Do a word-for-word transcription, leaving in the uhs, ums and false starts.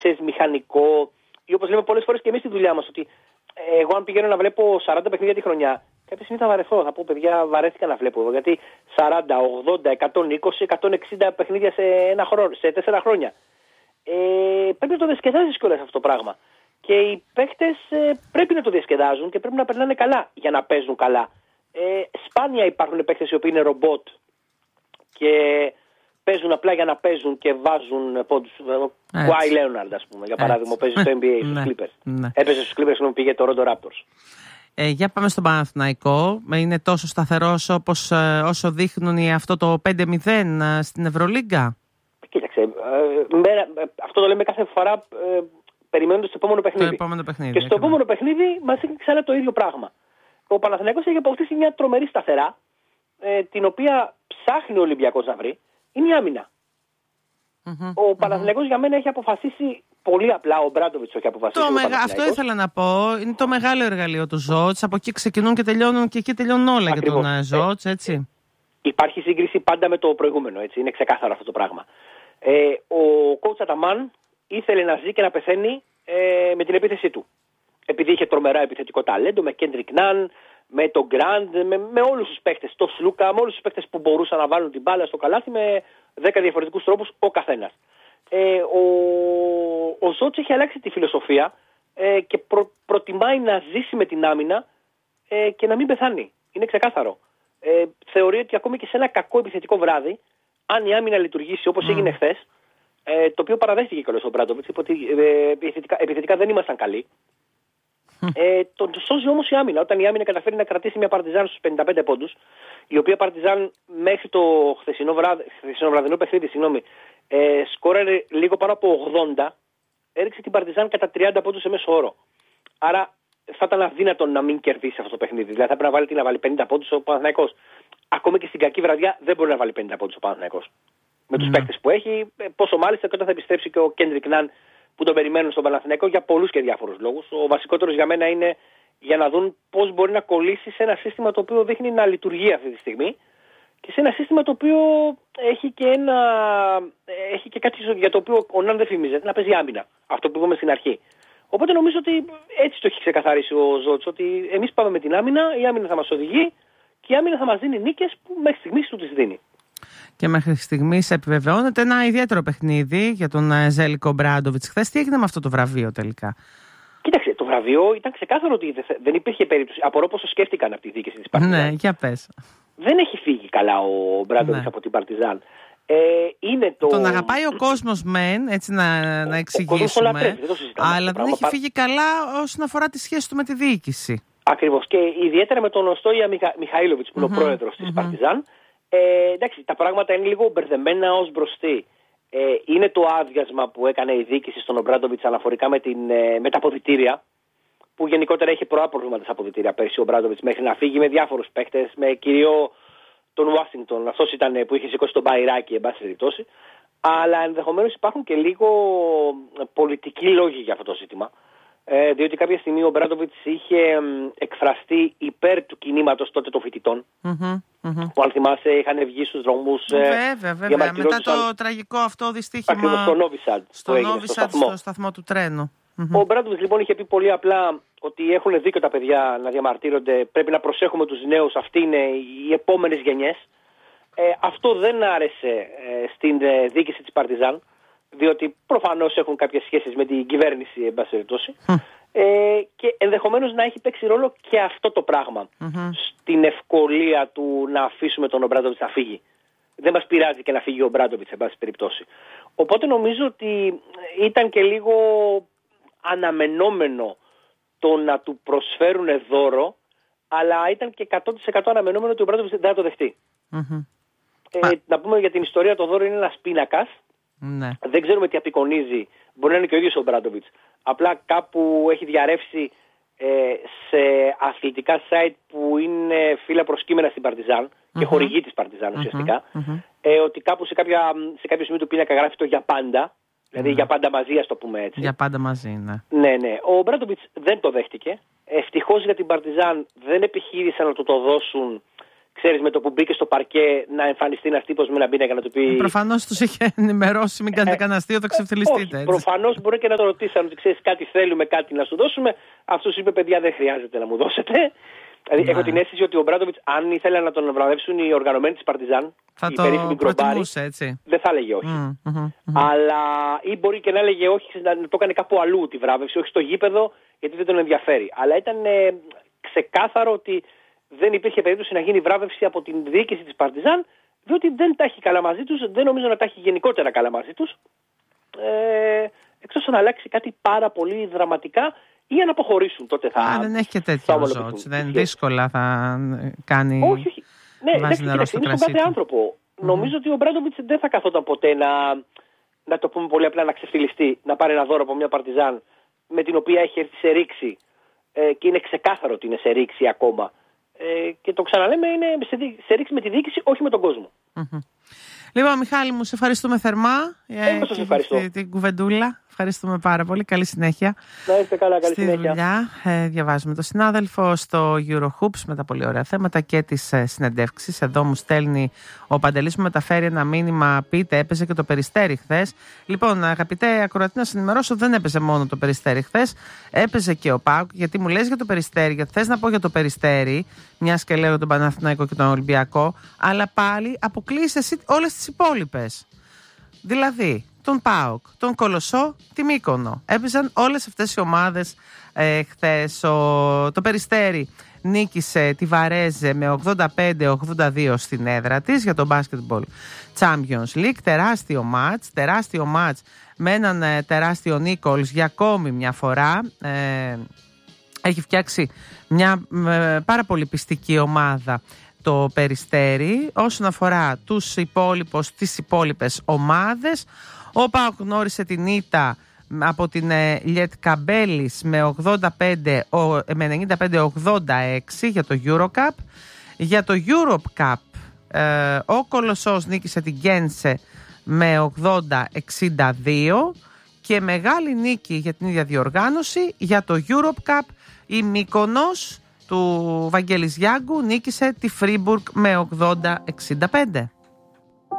ξέρεις, μηχανικό, ή όπως λέμε πολλές φορές και εμείς στη δουλειά μας, ότι ε, εγώ αν πηγαίνω να βλέπω σαράντα παιχνίδια τη χρονιά, κάποια στιγμή θα βαρεθώ. Θα πω, παιδιά, βαρέθηκα να βλέπω. Γιατί σαράντα, ογδόντα, εκατόν είκοσι, εκατόν εξήντα παιχνίδια σε ένα χρόνο, σε τέσσερα χρόνια. Ε, πρέπει να το διασκεδάζεις κιόλας αυτό το πράγμα. Και οι παίκτες ε, πρέπει να το διασκεδάζουν και πρέπει να περνάνε καλά για να παίζουν καλά. Ε, σπάνια υπάρχουν παίκτες οι οποίοι είναι ρομπότ και παίζουν απλά για να παίζουν και βάζουν πόντους. Κουάι Λέοναρντ, ας πούμε, για παράδειγμα, παίζει στο N B A στους Clippers. Ναι. Έπαιζε στους Clippers και πήγε το Rondo Raptors. Ε, για πάμε στον Παναθηναϊκό. Είναι τόσο σταθερός όπως ε, όσο δείχνουν αυτό το πέντε μηδέν ε, στην Ευρωλίγκα. Κοίταξε, ε, μέρα, αυτό το λέμε κάθε φορά ε, περιμένοντας το επόμενο παιχνίδι. Το επόμενο παιχνίδι. Και στο ακριβώς. επόμενο παιχνίδι μας έχει ξανά το ίδιο πράγμα. Ο Παναθηναϊκός έχει αποκτήσει μια τρομερή σταθερά, ε, την οποία ψάχνει ο Ολυμπιακός να βρει, είναι η άμυνα. Mm-hmm, ο Παναθηναϊκός mm-hmm. για μένα έχει αποφασίσει πολύ απλά, ο Μπράντοβιτς έχει αποφασίσει. Το μεγα... Αυτό ήθελα να πω. Είναι το μεγάλο εργαλείο του Ζότς. Από εκεί ξεκινούν και τελειώνουν και εκεί τελειώνουν όλα. Ακριβώς. Για τον Ζότς, έτσι. Ε, υπάρχει σύγκριση πάντα με το προηγούμενο, έτσι. Είναι ξεκάθαρο αυτό το πράγμα. Ε, ο coach Αταμάν ήθελε να ζει και να πεθαίνει ε, με την επίθεσή του. Επειδή είχε τρομερά επιθετικό ταλέντο, με Κέντρικ Ναν, με τον Γκραντ, με, με όλους τους παίχτες, το Σλούκα, με όλους τους παίχτες που μπορούσαν να βάλουν την μπάλα στο καλάθι με δέκα διαφορετικούς τρόπους ο καθένας. Ε, ο ο Ζότς έχει αλλάξει τη φιλοσοφία ε, και προ, προτιμάει να ζήσει με την άμυνα ε, και να μην πεθάνει. Είναι ξεκάθαρο. Ε, θεωρεί ότι ακόμη και σε ένα κακό επιθετικό βράδυ, αν η άμυνα λειτουργήσει όπως mm. έγινε χθες, ε, το οποίο παραδέχτηκε κιόλας ο Μπράντοβιτς, είπε ότι ε, επιθετικά, επιθετικά δεν ήμασταν καλοί. Ε, τον σώζει όμως η άμυνα. Όταν η άμυνα καταφέρει να κρατήσει μια Παρτιζάν στους πενήντα πέντε πόντους, η οποία Παρτιζάν μέχρι το χθεσινό, βράδυ, χθεσινό βραδινό παιχνίδι, συγγνώμη, ε, σκόραρε λίγο πάνω από ογδόντα, έριξε την Παρτιζάν κατά τριάντα πόντους σε μέσο όρο. Άρα θα ήταν αδύνατο να μην κερδίσει αυτό το παιχνίδι. Δηλαδή θα πρέπει να βάλει, τι, να βάλει πενήντα πόντους ο Παναθηναϊκός. Ακόμη και στην κακή βραδιά δεν μπορεί να βάλει πενήντα πόντους ο Παναθηναϊκός. Με τους mm. παίκτες που έχει, πόσο μάλιστα και όταν θα επιστρέψει και ο Κέντρικ Ναν που τον περιμένουν στον Παναθηναϊκό για πολλούς και διάφορους λόγους. Ο βασικότερος για μένα είναι για να δουν πώς μπορεί να κολλήσει σε ένα σύστημα το οποίο δείχνει να λειτουργεί αυτή τη στιγμή και σε ένα σύστημα το οποίο έχει και, ένα, έχει και κάτι για το οποίο ο Ναν δεν φημίζεται, να παίζει άμυνα. Αυτό που είπαμε στην αρχή. Οπότε νομίζω ότι έτσι το έχει ξεκαθαρίσει ο Ζότς, ότι εμείς πάμε με την άμυνα, η άμυνα θα μας οδηγεί και η άμυνα θα μας δίνει νίκες που μέχρι στιγμής του τις δίνει. Και μέχρι στιγμής επιβεβαιώνεται ένα ιδιαίτερο παιχνίδι για τον Ζέλικο Μπράντοβιτς. Χθες τι έγινε με αυτό το βραβείο τελικά? Κοίταξε, το βραβείο ήταν ξεκάθαρο ότι δεν υπήρχε περίπτωση. Απορώ πόσο σκέφτηκαν από τη διοίκηση της Παρτιζάν. Ναι, για πες. Δεν έχει φύγει καλά ο Μπράντοβιτς ναι. από την Παρτιζάν. Ε, είναι το... Τον αγαπάει ο κόσμος μεν, έτσι να, να εξηγήσουμε, ο λατρεύει, δεν αλλά δεν έχει φύγει καλά όσον αφορά τη σχέση του με τη διοίκηση. Ακριβώς. Και ιδιαίτερα με τον Στόια Μιχα... Μιχαήλοβιτς που είναι mm-hmm. ο πρόεδρος της mm-hmm. Παρτιζάν. Ε, εντάξει, τα πράγματα είναι λίγο μπερδεμένα ως μπροστή. Ε, είναι το άδειασμα που έκανε η διοίκηση στον Ομπράντοβιτς αναφορικά με, την, ε, με τα αποδυτήρια, που γενικότερα έχει πολλά προβλήματα στα αποδυτήρια πέρσι ο Ομπράντοβιτς μέχρι να φύγει με διάφορους παίκτες, με κυρίω τον Ουάσιγκτον. Αυτός ήταν που είχε σηκώσει τον Μπαϊράκι, εν πάση περιπτώσει. Αλλά ενδεχομένως υπάρχουν και λίγο πολιτικοί λόγοι για αυτό το ζήτημα. Ε, διότι κάποια στιγμή ο Μπράντοβιτς είχε εκφραστεί υπέρ του κινήματος τότε των φοιτητών. Mm-hmm, mm-hmm. Που αν θυμάσαι είχαν βγει στους δρόμους. Βέβαια, βέβαια. Μετά το τραγικό αυτό δυστύχημα. Ακριβώς στο Νόβισαντ. Στο Νόβισαντ, στο, στο σταθμό του τρένου. Mm-hmm. Ο Μπράντοβιτς λοιπόν είχε πει πολύ απλά ότι έχουν δίκιο τα παιδιά να διαμαρτύρονται. Πρέπει να προσέχουμε τους νέους. Αυτοί είναι οι επόμενες γενιές. Ε, αυτό δεν άρεσε ε, στην ε, διοίκηση της Παρτιζάν. Διότι προφανώς έχουν κάποιες σχέσεις με την κυβέρνηση, εν πάση περιπτώσει, mm. ε, και ενδεχομένως να έχει παίξει ρόλο και αυτό το πράγμα mm-hmm. στην ευκολία του να αφήσουμε τον Ομπράντοβιτς να φύγει. Δεν μας πειράζει και να φύγει ο Ομπράντοβιτς, εν πάση περιπτώσει. Οπότε νομίζω ότι ήταν και λίγο αναμενόμενο το να του προσφέρουν δώρο, αλλά ήταν και εκατό τοις εκατό αναμενόμενο ότι ο Ομπράντοβιτς δεν θα το δεχτεί. Mm-hmm. Ε, να πούμε για την ιστορία, το δώρο είναι ένας πίνακας. Ναι. Δεν ξέρουμε τι απεικονίζει. Μπορεί να είναι και ο ίδιος ο Μπράντοβιτς. Απλά κάπου έχει διαρρεύσει ε, σε αθλητικά site που είναι φύλλα προσκύμενα στην Παρτιζάν mm-hmm. και χορηγή της Παρτιζάν ουσιαστικά. Mm-hmm. Ε, ότι κάπου σε, κάποια, σε κάποιο σημείο του πίνακα γράφει το για πάντα. Δηλαδή mm-hmm. για πάντα μαζί, ας το πούμε έτσι. Για πάντα μαζί, ναι. Ναι, ναι. Ο Μπράντοβιτς δεν το δέχτηκε. Ευτυχώς για την Παρτιζάν δεν επιχείρησαν να του το δώσουν ξέρεις, με το που μπήκε στο παρκέ να εμφανιστεί ένας τύπος με ένα πίνακα να του πει. Προφανώς τους είχε ενημερώσει, μην κάνετε κανένα αστείο, θα ξεφτυλιστείτε. Προφανώς μπορεί και να το ρωτήσαν ότι ξέρεις κάτι θέλουμε, κάτι να σου δώσουμε. Αυτός είπε, παιδιά, δεν χρειάζεται να μου δώσετε. Δηλαδή, έχω την αίσθηση ότι ο Μπράντοβιτς, αν ήθελε να τον βραβεύσουν οι οργανωμένοι της Παρτιζάν, θα η το προτιμούσε, έτσι. δεν θα έλεγε όχι. Mm, mm, mm. Αλλά ή μπορεί και να έλεγε όχι, να το έκανε κάπου αλλού τη βράβευση, όχι στο γήπεδο, γιατί δεν τον ενδιαφέρει. Αλλά ήταν ε, ξεκάθαρο ότι δεν υπήρχε περίπτωση να γίνει βράβευση από την διοίκηση της Παρτιζάν, διότι δεν τα έχει καλά μαζί τους, δεν νομίζω να τα έχει γενικότερα καλά μαζί τους. Ε, εκτός να αλλάξει κάτι πάρα πολύ δραματικά ή αν αποχωρήσουν, τότε θα. Α, δεν έχει και τέτοιο ζώτς. Δεν δύσκολα θα κάνει. Όχι, όχι. Ναι, εντάξει, είναι στον κάθε άνθρωπο. Mm-hmm. Νομίζω ότι ο Μπράντοβιτς δεν θα καθόταν ποτέ να, να το πούμε πολύ απλά, να ξεφτυλιστεί, να πάρει ένα δώρο από μια Παρτιζάν με την οποία έχει έρθει σε ρήξη ε, και είναι ξεκάθαρο ότι είναι σε ρήξη ακόμα. Ε, και το ξαναλέμε, είναι σε, σε ρήξη με τη διοίκηση, όχι με τον κόσμο. Mm-hmm. Λοιπόν, Μιχάλη μου, σε ευχαριστούμε θερμά ε, σας ευχαριστώ. την, την κουβεντούλα. Ευχαριστούμε πάρα πολύ. Καλή συνέχεια. Να είστε καλά, καλή στη συνέχεια. Δουλειά. Ε, διαβάζουμε τον συνάδελφο στο Eurohoops με τα πολύ ωραία θέματα και τις ε, συνεντεύξεις. Εδώ μου στέλνει ο Παντελής, μου μεταφέρει ένα μήνυμα. Πείτε, έπαιζε και το Περιστέρι χθες. Λοιπόν, αγαπητέ ακροατή, να σας ενημερώσω, δεν έπαιζε μόνο το Περιστέρι χθες. Έπαιζε και ο ΠΑΟΚ. Γιατί μου λες για το Περιστέρι, γιατί θες να πω για το Περιστέρι, μιας και λέω τον Παναθηναϊκό και τον Ολυμπιακό, αλλά πάλι αποκλείσαι εσύ όλες τις υπόλοιπες. Δηλαδή, τον ΠΑΟΚ, τον Κολοσσό, τη Μύκονο. Έπαιζαν όλες αυτές οι ομάδες ε, χθες. Ο, το Περιστέρι νίκησε τη Βαρέζε με ογδόντα πέντε ογδόντα δύο στην έδρα της για το Basketball Champions League. Τεράστιο μάτς, τεράστιο μάτς με έναν ε, τεράστιο Νίκολς για ακόμη μια φορά. Ε, έχει φτιάξει μια ε, πάρα πολύ πιστική ομάδα το Περιστέρι. Όσον αφορά τους υπόλοιπους, τις υπόλοιπες ομάδες, ο ΠΑΟΚ γνώρισε την ήττα από την Λιετκαμπέλης με, ογδόντα πέντε, με ενενήντα πέντε ογδόντα έξι για το Eurocup. Για το Europe Cup ε, ο Κολοσσός νίκησε την Γκένσε με ογδόντα εξήντα δύο και μεγάλη νίκη για την ίδια διοργάνωση για το Europe Cup η Μύκονος του Βαγγέλης Γιάγκου νίκησε τη Φρίμπουργκ με ογδόντα εξήντα πέντε.